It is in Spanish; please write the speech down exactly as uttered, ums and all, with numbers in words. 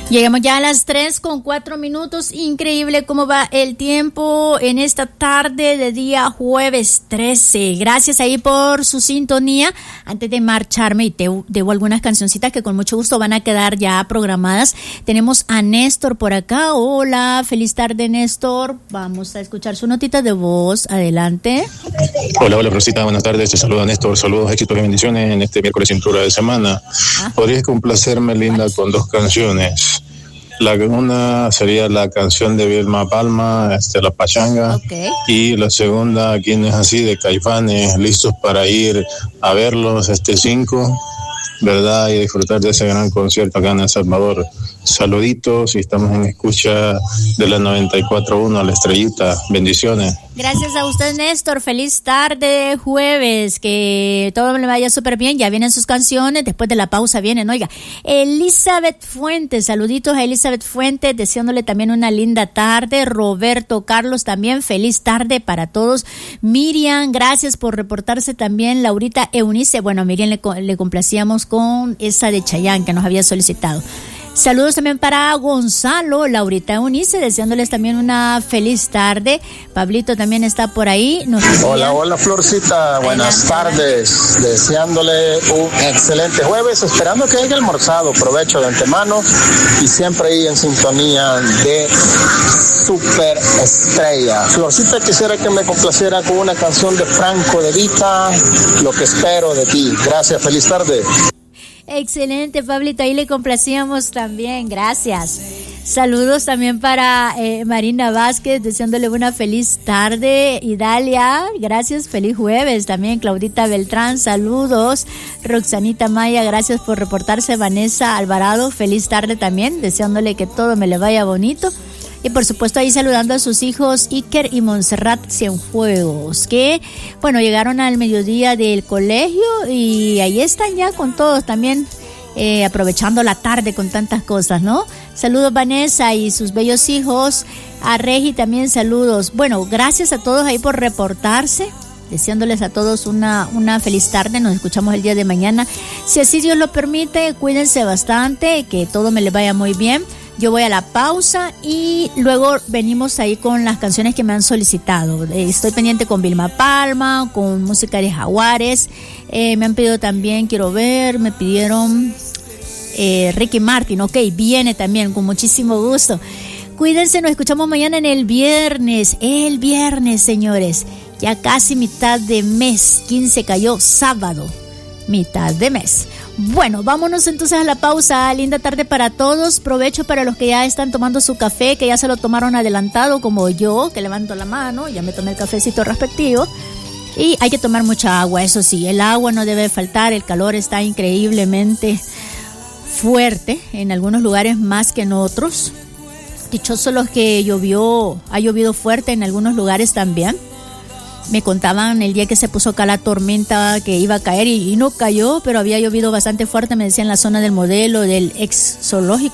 Llegamos ya a las tres con cuatro minutos. Increíble cómo va el tiempo en esta tarde de día jueves trece. Gracias ahí por su sintonía. Antes de marcharme, y te debo algunas cancioncitas que con mucho gusto van a quedar ya programadas. Tenemos a Néstor por acá. Hola, feliz tarde, Néstor. Vamos a escuchar su notita de voz. Adelante. Hola, hola, Rosita. Buenas tardes. Te saluda Néstor. Saludos, éxitos y bendiciones en este miércoles cintura de semana. Ah. ¿Podrías complacerme, linda, con dos canciones? La una sería la canción de Vilma Palma, este, La Pachanga, okay. Y la segunda, Aquí no es así, de Caifanes, listos para ir a verlos este cinco, ¿verdad? Y disfrutar de ese gran concierto acá en El Salvador. Saluditos y estamos en escucha de la noventa y cuatro punto uno a La Estrellita. Bendiciones. Gracias a usted, Néstor. Feliz tarde, jueves. Que todo le vaya súper bien. Ya vienen sus canciones. Después de la pausa vienen. Oiga, Elizabeth Fuentes. Saluditos a Elizabeth Fuentes. Deseándole también una linda tarde. Roberto Carlos también. Feliz tarde para todos. Miriam, gracias por reportarse también. Laurita Eunice. Bueno, a Miriam le, le complacíamos con esa de Chayanne que nos había solicitado. Saludos también para Gonzalo, Laurita Eunice, deseándoles también una feliz tarde. Pablito también está por ahí. Nos hola, hola, Florcita, buenas tardes. Deseándole un excelente jueves, esperando que haya almorzado. Provecho de antemano y siempre ahí en sintonía de Super Estrella. Florcita, quisiera que me complaciera con una canción de Franco De Vita, Lo que espero de ti. Gracias, feliz tarde. Excelente, Pablito, ahí le complacíamos también, gracias. Saludos también para eh, Marina Vázquez, deseándole una feliz tarde. Idalia, gracias, feliz jueves. También Claudita Beltrán, saludos. Roxanita Maya, gracias por reportarse. Vanessa Alvarado, feliz tarde también, deseándole que todo me le vaya bonito. Y por supuesto ahí saludando a sus hijos Iker y Montserrat Cienfuegos, que bueno, llegaron al mediodía del colegio y ahí están ya con todos también, eh, aprovechando la tarde con tantas cosas, ¿no? Saludos Vanessa y sus bellos hijos, a Regi también saludos. Bueno, gracias a todos ahí por reportarse, deseándoles a todos una, una feliz tarde. Nos escuchamos el día de mañana, si así Dios lo permite. Cuídense bastante, que todo me les vaya muy bien. Yo voy a la pausa y luego venimos ahí con las canciones que me han solicitado. Estoy pendiente con Vilma Palma, con música de Jaguares. Eh, me han pedido también, quiero ver, me pidieron eh, Ricky Martin. Ok, viene también, con muchísimo gusto. Cuídense, nos escuchamos mañana en el viernes. El viernes, señores. Ya casi mitad de mes. quince cayó sábado. Mitad de mes. Bueno, vámonos entonces a la pausa. Linda tarde para todos. Provecho para los que ya están tomando su café, que ya se lo tomaron adelantado, como yo, que levanto la mano, ya me tomé el cafecito respectivo. Y hay que tomar mucha agua, eso sí, el agua no debe faltar. El calor está increíblemente fuerte, en algunos lugares más que en otros. Dichosos los que llovió, ha llovido fuerte en algunos lugares también. Me contaban el día que se puso acá la tormenta que iba a caer y, y no cayó, pero había llovido bastante fuerte, me decían, en la zona del Modelo, del ex zoológico.